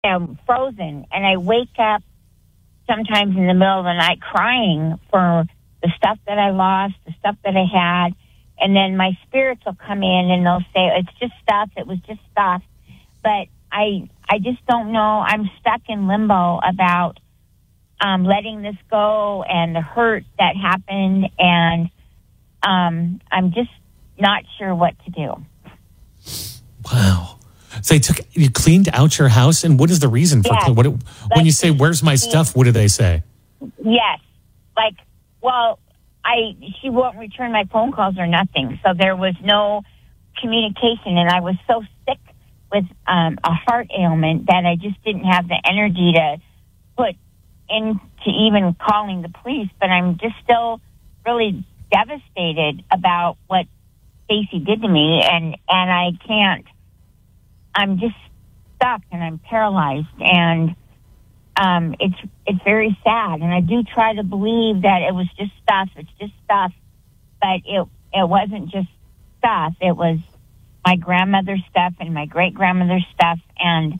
am frozen, and I wake up sometimes in the middle of the night crying for the stuff that I lost, the stuff that I had, and then my spirits will come in and they'll say, it's just stuff, it was just stuff. But I just don't know. I'm stuck in limbo about letting this go and the hurt that happened, and I'm just not sure what to do. Wow. So you cleaned out your house, and what is the reason for when you say, where's my stuff, what do they say? Yes. Like, well, she won't return my phone calls or nothing. So there was no communication, and I was so sick with a heart ailment that I just didn't have the energy to put into even calling the police. But I'm just still really devastated about what Stacy did to me, and I can't. I'm just stuck, and I'm paralyzed, and it's very sad. And I do try to believe that it was just stuff. It's just stuff, but it wasn't just stuff. It was my grandmother's stuff and my great grandmother's stuff, and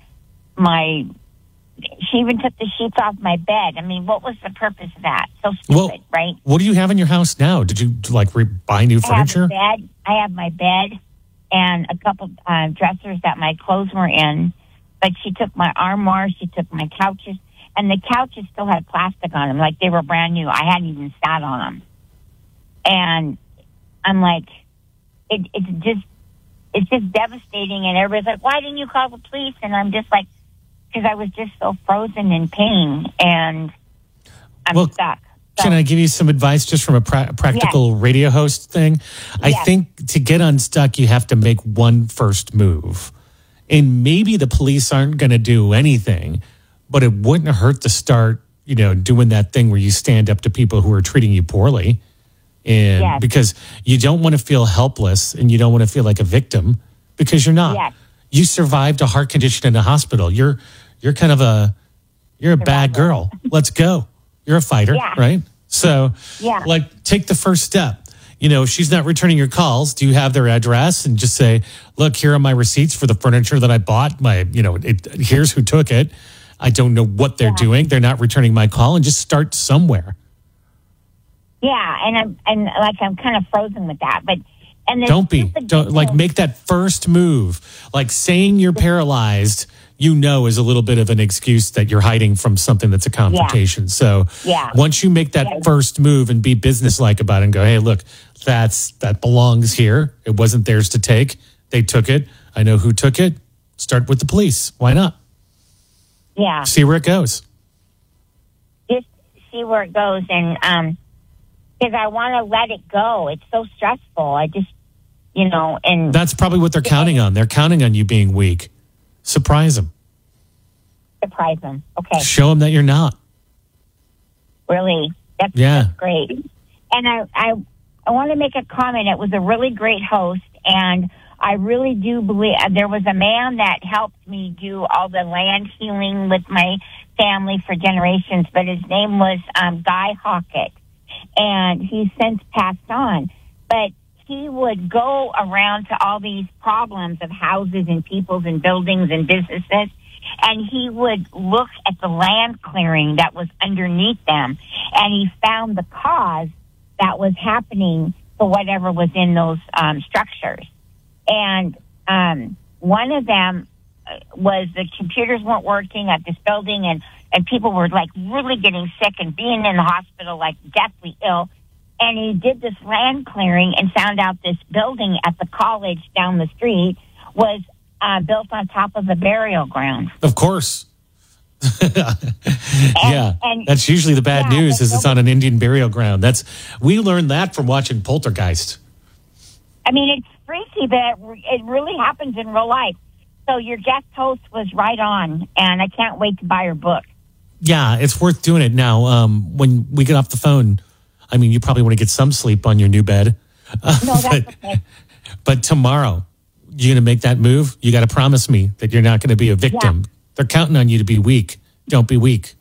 she even took the sheets off my bed. I mean, what was the purpose of that? So stupid, right? What do you have in your house now? Did you buy new furniture? I have my bed and a couple dressers that my clothes were in, but she took my armoire, she took my couches, and the couches still had plastic on them, like they were brand new. I hadn't even sat on them. And I'm like, it's just devastating, and everybody's like, why didn't you call the police? And I'm just like, because I was just so frozen in pain, and I'm stuck. So, can I give you some advice just from a practical radio host thing? I think to get unstuck, you have to make one first move. And maybe the police aren't going to do anything, but it wouldn't hurt to start, doing that thing where you stand up to people who are treating you poorly. And because you don't want to feel helpless, and you don't want to feel like a victim, because you're not. Yes. You survived a heart condition in the hospital. You're kind of you're a bad girl. Let's go. You're a fighter, right? So, take the first step. If she's not returning your calls, do you have their address? And just say, look, here are my receipts for the furniture that I bought. Here's who took it. I don't know what they're doing. They're not returning my call, and just start somewhere. Yeah, and I'm kind of frozen with that, but don't make that first move. Like saying you're paralyzed, is a little bit of an excuse that you're hiding from something that's a confrontation. So once you make that first move and be businesslike about it and go, hey, look, that belongs here. It wasn't theirs to take. They took it. I know who took it. Start with the police. Why not? Yeah. See where it goes. Just see where it goes, and because I want to let it go. It's so stressful. I just, and that's probably what they're counting on. They're counting on you being weak. Surprise them. Surprise them. Okay. Show them that you're not. Really? That's great. And I want to make a comment. It was a really great host, and I really do believe there was a man that helped me do all the land healing with my family for generations, but his name was Guy Hockett, and he's since passed on. But he would go around to all these problems of houses and peoples and buildings and businesses, and he would look at the land clearing that was underneath them, and he found the cause that was happening for whatever was in those structures. And one of them was the computers weren't working at this building, and people were like really getting sick and being in the hospital like deathly ill. And he did this land clearing and found out this building at the college down the street was built on top of a burial ground. Of course. That's usually the bad news is it's on an Indian burial ground. We learned that from watching Poltergeist. I mean, it's freaky, but it really happens in real life. So your guest host was right on, and I can't wait to buy her book. Yeah, it's worth doing it now. When we get off the phone, I mean, you probably want to get some sleep on your new bed. No, that's okay. But tomorrow, you're going to make that move. You got to promise me that you're not going to be a victim. Yeah. They're counting on you to be weak. Don't be weak.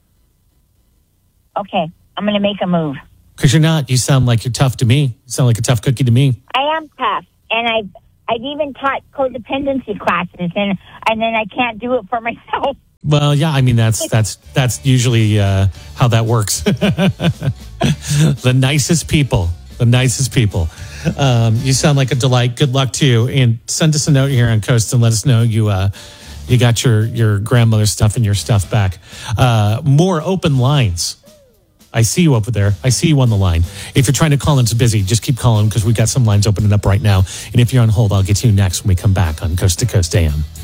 Okay, I'm going to make a move. Because you're not. You sound like you're tough to me. You sound like a tough cookie to me. I am tough. And I've even taught codependency classes, and then I can't do it for myself. Well, yeah, I mean that's usually how that works. The nicest people. You sound like a delight. Good luck to you, and send us a note here on Coast and let us know you got your grandmother's stuff and your stuff back. More open lines. I see you over there. I see you on the line. If you're trying to call in, it's busy. Just keep calling because we've got some lines opening up right now. And if you're on hold, I'll get to you next when we come back on Coast to Coast AM.